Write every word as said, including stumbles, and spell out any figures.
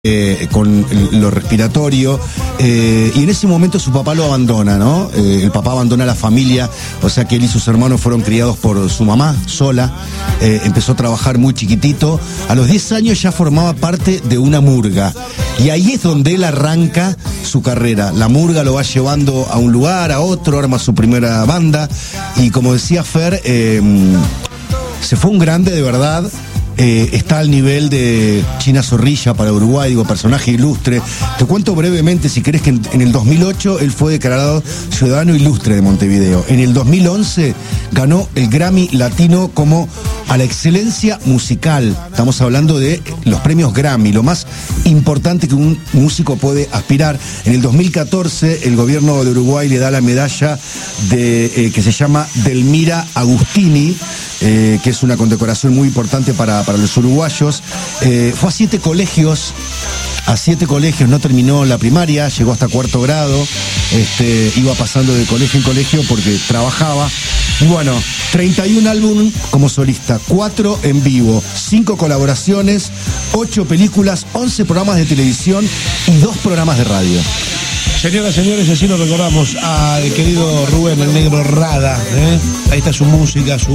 Eh, con lo respiratorio, eh, y en ese momento su papá lo abandona, ¿no? Eh, el papá abandona a la familia, o sea que él y sus hermanos fueron criados por su mamá sola. Eh, empezó a trabajar muy chiquitito. A los diez años ya formaba parte de una murga, y ahí es donde él arranca su carrera. La murga lo va llevando a un lugar, a otro, arma su primera banda, y como decía Fer, eh, se fue un grande de verdad. Eh, está al nivel de China Zorrilla para Uruguay, digo, personaje ilustre. Te cuento brevemente, si querés, que en, en el dos mil ocho él fue declarado ciudadano ilustre de Montevideo. En el dos mil once ganó el Grammy Latino como a la excelencia musical. Estamos hablando de los premios Grammy, lo más importante que un músico puede aspirar. En el dos mil catorce el gobierno de Uruguay le da la medalla de, eh, que se llama Delmira Agustini, eh, que es una condecoración muy importante para, para los uruguayos. Eh, fue a siete colegios, a siete colegios, no terminó la primaria, llegó hasta cuarto grado, este, iba pasando de colegio en colegio porque trabajaba. Y bueno, treinta y un álbum como solista, cuatro en vivo, cinco colaboraciones, ocho películas, once programas de televisión y dos programas de radio. Señoras, señores, así lo recordamos al querido Rubén el Negro Rada, ¿eh? Ahí está su música, su